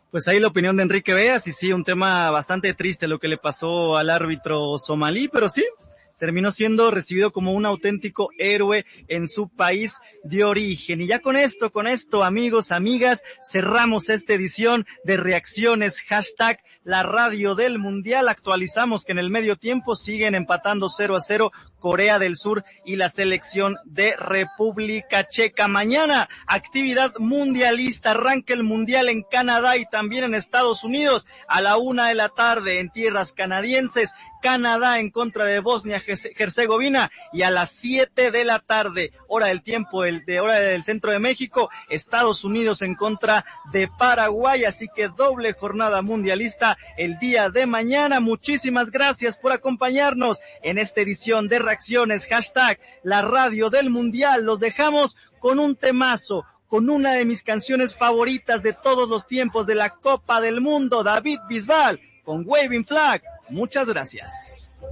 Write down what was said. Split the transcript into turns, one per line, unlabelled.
Pues ahí la opinión de Enrique Beas, y sí, un tema bastante triste lo que le pasó al árbitro somalí, pero sí, terminó siendo recibido como un auténtico héroe en su país de origen. Y ya con esto, amigos, amigas, cerramos esta edición de Reacciones, hashtag la radio del Mundial. Actualizamos que en el medio tiempo siguen empatando 0-0 Corea del Sur y la selección de República Checa. Mañana, actividad mundialista, arranca el Mundial en Canadá y también en Estados Unidos a la 1:00 p.m. en tierras canadienses. Canadá en contra de Bosnia-Herzegovina, y a las 7 de la tarde, hora del centro de México, Estados Unidos en contra de Paraguay. Así que doble jornada mundialista el día de mañana. Muchísimas gracias por acompañarnos en esta edición de Reacciones, hashtag la radio del Mundial. Los dejamos con un temazo, con una de mis canciones favoritas de todos los tiempos de la Copa del Mundo, David Bisbal, con Waving Flag. Muchas gracias.